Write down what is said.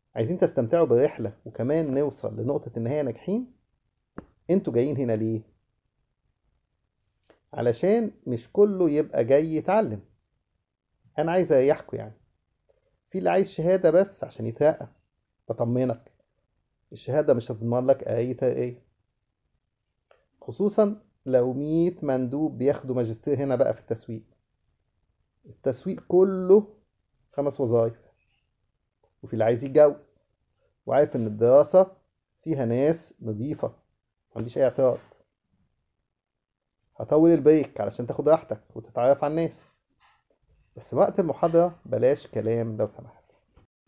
عايزين تستمتعوا بالرحلة وكمان نوصل لنقطة النهاية ناجحين؟ انتوا جايين هنا ليه؟ علشان مش كله يبقى جاي يتعلم. انا عايز اريحكوا يعني. في اللي عايز شهادة بس عشان يترقى. بطمنك، الشهادة مش هتضمن لك اي ترقية، خصوصا لو 100 مندوب بياخدوا ماجستير هنا بقى في التسويق. التسويق كله 5 وظايف. وفي اللي عايز يتجوز وعارف ان الدراسة فيها ناس نظيفة، ما عنديش اي اعتراض. هطول البريك علشان تاخد راحتك وتتعرف على الناس، بس وقت المحاضرة بلاش كلام لو سمحت.